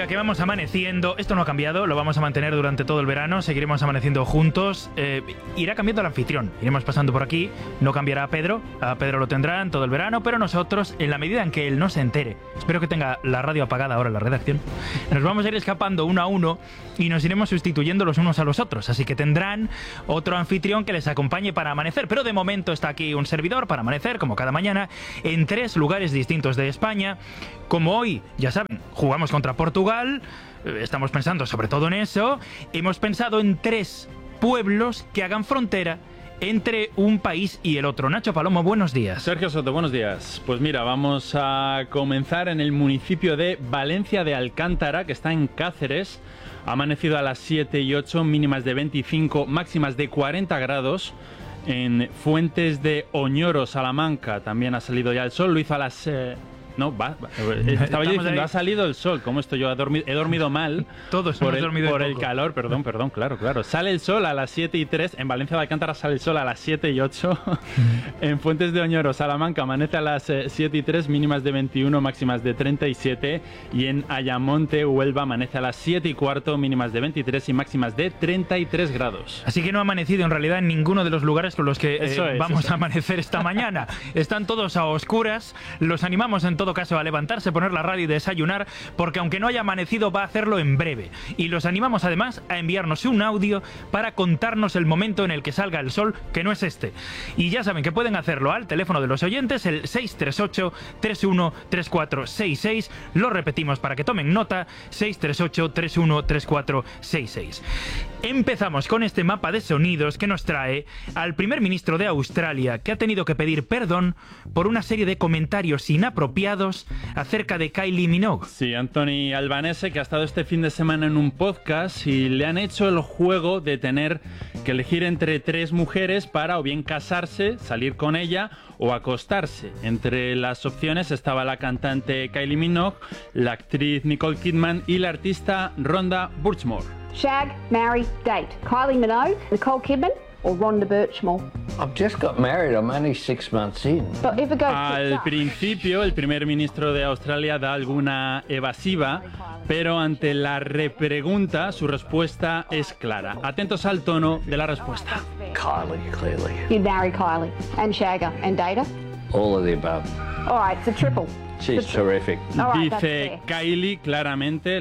Venga, que vamos amaneciendo. Esto no ha cambiado, lo vamos a mantener durante todo el verano. Seguiremos amaneciendo juntos. Irá cambiando el anfitrión. Iremos pasando por aquí. No cambiará a Pedro. A Pedro lo tendrán todo el verano, pero nosotros, en la medida en que él no se entere, espero que tenga la radio apagada ahora en la redacción, nos vamos a ir escapando uno a uno y nos iremos sustituyendo los unos a los otros. Así que tendrán otro anfitrión que les acompañe para amanecer. Pero de momento está aquí un servidor para amanecer, como cada mañana, en 3 lugares distintos de España. Como hoy, ya saben, jugamos contra Portugal, estamos pensando sobre todo en eso. Hemos pensado en 3 pueblos que hagan frontera entre un país y el otro. Nacho Palomo, buenos días. Sergio Soto, buenos días. Pues mira, vamos a comenzar en el municipio de Valencia de Alcántara, que está en Cáceres. Ha amanecido a las 7 y 8, mínimas de 25, máximas de 40 grados. En Fuentes de Oñoro, Salamanca, también ha salido ya el sol. Lo hizo a las... estaba yo diciendo, ha salido el sol. ¿Cómo estoy yo? He dormido mal. Todos hemos dormido por el calor, perdón, claro. Sale el sol a las 7 y 3. En Valencia de Alcántara sale el sol a las 7 y 8. En Fuentes de Oñoro, Salamanca, amanece a las 7 y 3, mínimas de 21, máximas de 37. Y en Ayamonte, Huelva, amanece a las 7 y cuarto, mínimas de 23 y máximas de 33 grados. Así que no ha amanecido en realidad en ninguno de los lugares con los que vamos a amanecer esta mañana. Están todos a oscuras. Los animamos en todo caso a levantarse, poner la radio y desayunar, porque aunque no haya amanecido va a hacerlo en breve. Y los animamos además a enviarnos un audio para contarnos el momento en el que salga el sol, que no es este. Y ya saben que pueden hacerlo al teléfono de los oyentes, el 638-313466. Lo repetimos para que tomen nota, 638-313466. Empezamos con este mapa de sonidos que nos trae al primer ministro de Australia, que ha tenido que pedir perdón por una serie de comentarios inapropiados acerca de Kylie Minogue. Sí, Anthony Albanese, que ha estado este fin de semana en un podcast y le han hecho el juego de tener que elegir entre 3 mujeres para o bien casarse, salir con ella o acostarse. Entre las opciones estaba la cantante Kylie Minogue, la actriz Nicole Kidman y la artista Rhonda Burchmore. Shag, marry, date. Kylie Minogue, Nicole Kidman or Rhonda Burchmore. I've just got married. I'm only 6 months in. But if it goes Al principio, el primer ministro de Australia da alguna evasiva, pero ante la repregunta, su respuesta es clara. Atentos al tono de la respuesta. Kylie, clearly. You'd marry Kylie and shag her and date her? All of the above. All right, it's a triple. She's terrific. All right, that's Dice fair. Kylie claramente,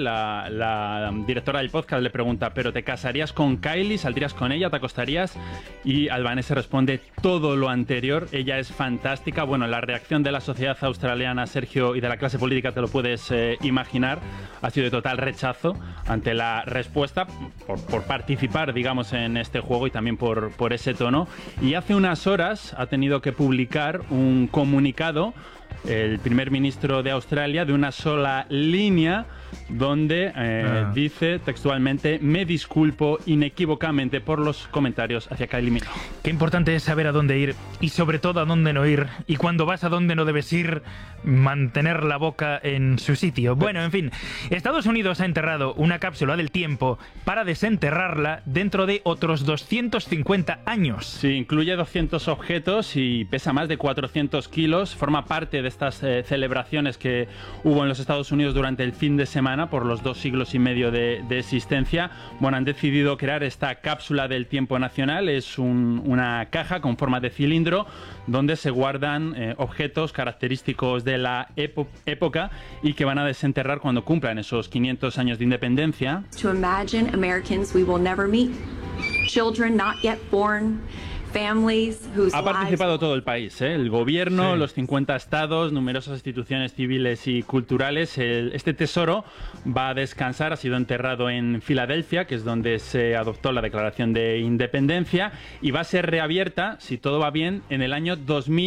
la directora del podcast le pregunta, ¿pero te casarías con Kylie? ¿Saldrías con ella? ¿Te acostarías? Y Albanese responde todo lo anterior. Ella es fantástica. Bueno, la reacción de la sociedad australiana, Sergio, y de la clase política, te lo puedes imaginar, ha sido de total rechazo ante la respuesta por participar, digamos, en este juego y también por ese tono. Y hace unas horas ha tenido que publicar un comunicado el primer ministro de Australia de una sola línea donde dice textualmente: me disculpo inequívocamente por los comentarios hacia Kylie Minogue. Qué importante es saber a dónde ir y sobre todo a dónde no ir, y cuando vas a dónde no debes ir, mantener la boca en su sitio. Bueno, en fin, Estados Unidos ha enterrado una cápsula del tiempo para desenterrarla dentro de otros 250 años. Sí, incluye 200 objetos y pesa más de 400 kilos. Forma parte de estas celebraciones que hubo en los Estados Unidos durante el fin de semana por los 2 siglos y medio de existencia. Bueno, han decidido crear esta cápsula del tiempo nacional. Es una caja con forma de cilindro donde se guardan objetos característicos de la época y que van a desenterrar cuando cumplan esos 500 años de independencia. To imagine Americans we will never meet, children not yet born, families whose Ha participado lives... todo el país, ¿eh? El gobierno, Sí. los 50 estados, numerosas instituciones civiles y culturales. Este tesoro va a descansar, ha sido enterrado en Filadelfia, que es donde se adoptó la Declaración de Independencia, y va a ser reabierta, si todo va bien, en el año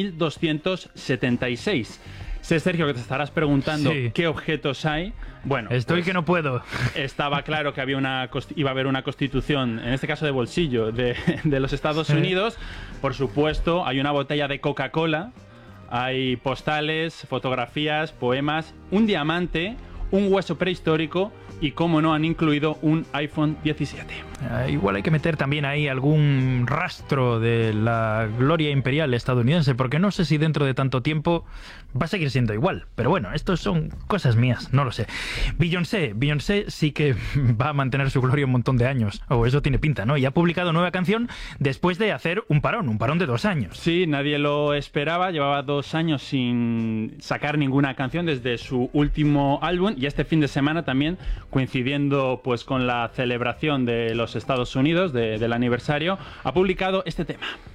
2276. Sé, Sergio, que te estarás preguntando qué objetos hay. Bueno, Estoy que no puedo. Estaba claro que iba a haber una constitución, en este caso de bolsillo, de los Estados Unidos. Por supuesto, hay una botella de Coca-Cola, hay postales, fotografías, poemas, un diamante, un hueso prehistórico y, como no, han incluido un iPhone 17. igual hay que meter también ahí algún rastro de la gloria imperial estadounidense, porque no sé si dentro de tanto tiempo va a seguir siendo igual. Pero bueno, estos son cosas mías, no lo sé. Beyoncé sí que va a mantener su gloria un montón de años, o eso tiene pinta, ¿no? Y ha publicado nueva canción después de hacer un parón de 2 años. Sí, nadie lo esperaba, llevaba 2 años sin sacar ninguna canción desde su último álbum, y este fin de semana también, coincidiendo pues con la celebración de los Estados Unidos del aniversario, ha publicado este tema.